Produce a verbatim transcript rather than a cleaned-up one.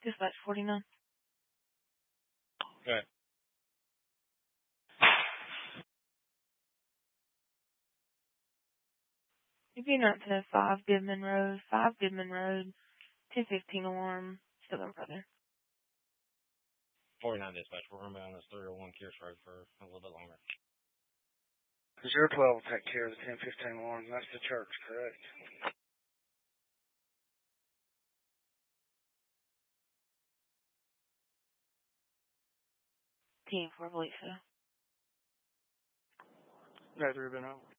Dispatch forty-nine. Okay. If you're not to five Goodman Road, five Goodman Road, two fifteen alarm, still going further. forty-nine dispatch. We're going to be on this three oh one Kears Road for a little bit longer. zero twelve will take care of the ten fifteen alarm. That's the church, correct? Team four, I believe so. That's Ruben.